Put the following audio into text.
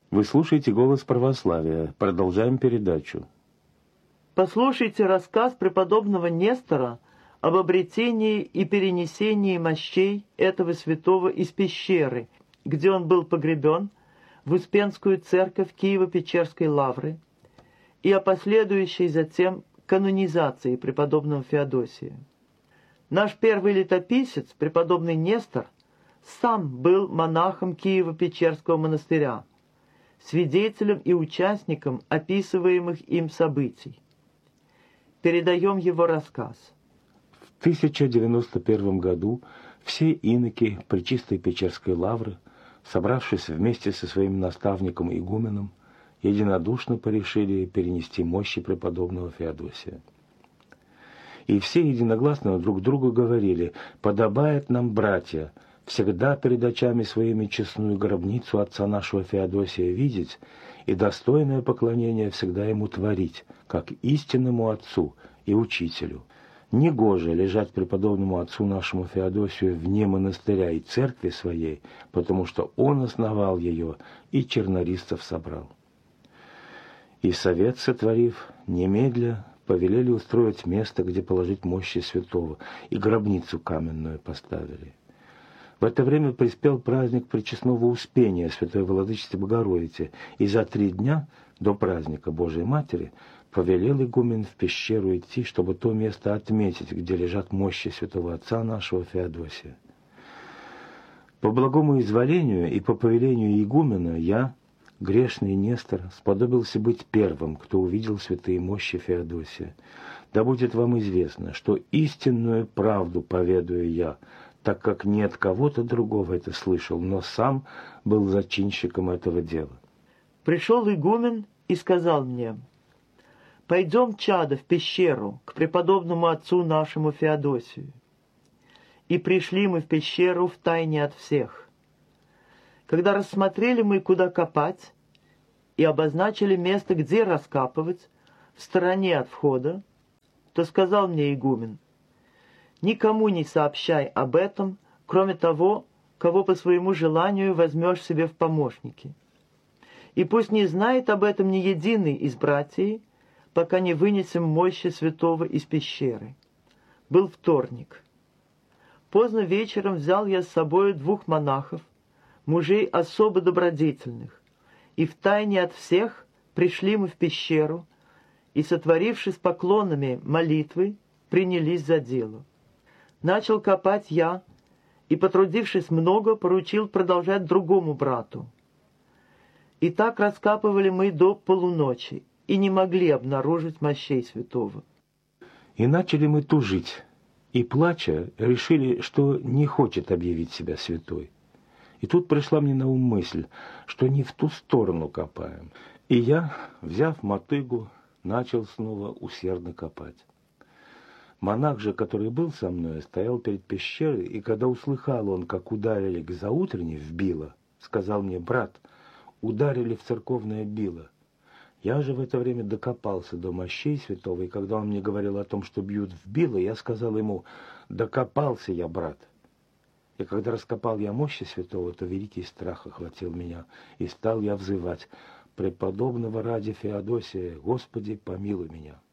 Вы слушаете «Голос православия». Продолжаем передачу. Послушайте рассказ преподобного Нестора об обретении и перенесении мощей этого святого из пещеры, где он был погребен, в Успенскую церковь Киево-Печерской лавры, и о последующей затем канонизации преподобного Феодосия. Наш первый летописец, преподобный Нестор, сам был монахом Киево-Печерского монастыря, свидетелем и участником описываемых им событий. Передаем его рассказ. В 1091 году все иноки Пречистой Печерской лавры, собравшись вместе со своим наставником игуменом, единодушно порешили перенести мощи преподобного Феодосия. И все единогласно друг другу говорили: «Подобает нам, братья, всегда перед очами своими честную гробницу отца нашего Феодосия видеть и достойное поклонение всегда ему творить, как истинному отцу и учителю. Негоже лежать преподобному отцу нашему Феодосию вне монастыря и церкви своей, потому что он основал ее и чернористов собрал». И совет, сотворив, немедля повелели устроить место, где положить мощи святого, и гробницу каменную поставили. В это время приспел праздник Пречестного Успения Святой Владычицы Богородицы, и за 3 дня до праздника Божией Матери повелел игумен в пещеру идти, чтобы то место отметить, где лежат мощи святого отца нашего Феодосия. По благому изволению и по повелению игумена я, грешный Нестор, сподобился быть первым, кто увидел святые мощи Феодосия. Да будет вам известно, что истинную правду поведаю я, так как не от кого-то другого это слышал, но сам был зачинщиком этого дела. Пришел игумен и сказал мне: «Пойдем, чадо, в пещеру, к преподобному отцу нашему Феодосию». И пришли мы в пещеру втайне от всех. Когда рассмотрели мы, куда копать, и обозначили место, где раскапывать, в стороне от входа, то сказал мне игумен: «Никому не сообщай об этом, кроме того, кого по своему желанию возьмешь себе в помощники. И пусть не знает об этом ни единый из братьев, пока не вынесем мощи святого из пещеры». Был вторник. Поздно вечером взял я с собой 2 монахов, мужей особо добродетельных, и втайне от всех пришли мы в пещеру, и, сотворившись поклонами молитвы, принялись за дело. Начал копать я, и, потрудившись много, поручил продолжать другому брату. И так раскапывали мы до полуночи, и не могли обнаружить мощей святого. И начали мы тужить, и, плача, решили, что не хочет объявить себя святой. И тут пришла мне на ум мысль, что не в ту сторону копаем. И я, взяв мотыгу, начал снова усердно копать. Монах же, который был со мной, стоял перед пещерой, и когда услыхал он, как ударили к заутренне в било, сказал мне: «Брат, ударили в церковное било». Я же в это время докопался до мощей святого, и когда он мне говорил о том, что бьют в било, я сказал ему: «Докопался я, брат». И когда раскопал я мощи святого, то великий страх охватил меня, и стал я взывать: «Преподобного ради Феодосия, Господи, помилуй меня».